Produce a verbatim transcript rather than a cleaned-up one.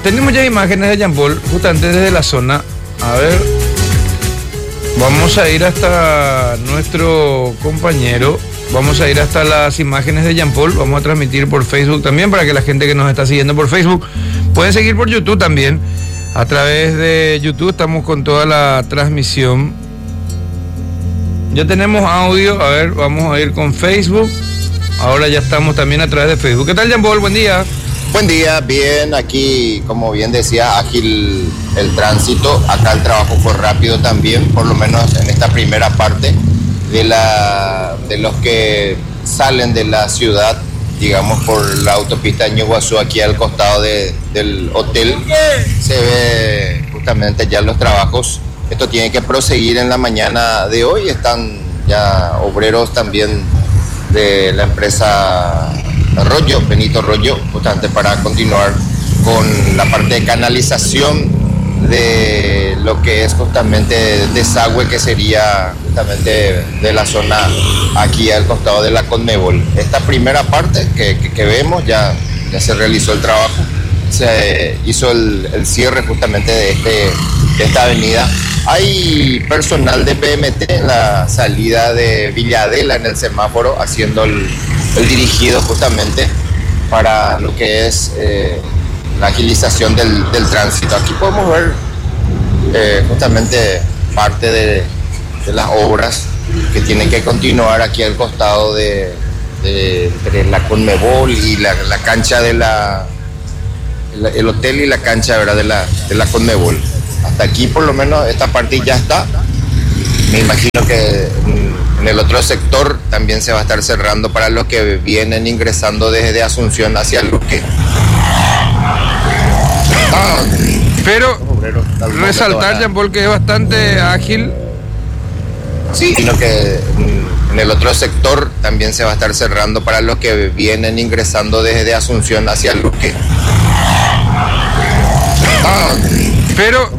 tenemos ya imágenes de Jean Paul, justamente desde la zona. A ver, vamos a ir hasta nuestro compañero. Vamos a ir hasta las imágenes de Jean Paul. Vamos a transmitir por Facebook también para que la gente que nos está siguiendo por Facebook pueden seguir por YouTube también. A través de YouTube estamos con toda la transmisión. Ya tenemos audio. A ver, vamos a ir con Facebook. Ahora ya estamos también a través de Facebook. ¿Qué tal, Jean Paul? Buen día. Buen día, bien, aquí como bien decía, ágil el tránsito, acá el trabajo fue rápido también, por lo menos en esta primera parte de, la, de los que salen de la ciudad, digamos por la autopista Ñuguazú, aquí al costado de, del hotel, se ve justamente ya los trabajos. Esto tiene que proseguir en la mañana de hoy, están ya obreros también de la empresa Rollo, Benito Rollo, justamente para continuar con la parte de canalización de lo que es justamente desagüe, que sería justamente de la zona aquí al costado de la Conmebol. Esta primera parte que, que, que vemos ya, ya se realizó el trabajo, se hizo el, el cierre justamente de, este, de esta avenida. Hay personal de P M T en la salida de Villa Adela, en el semáforo, haciendo el, el dirigido justamente para lo que es eh, la agilización del, del tránsito. Aquí podemos ver eh, justamente parte de, de las obras que tienen que continuar aquí al costado de, de, de la Conmebol y la, la cancha de la, la, el hotel y la cancha, ¿verdad?, de la, de la Conmebol. Hasta aquí por lo menos esta parte ya está. Me imagino que en el otro sector también se va a estar cerrando para los que vienen ingresando desde Asunción hacia Luque. Ah, pero resaltar, Jean Paul, que es bastante ágil. Sí, sino que en el otro sector también se va a estar cerrando para los que vienen ingresando desde Asunción hacia Luque. Ah, pero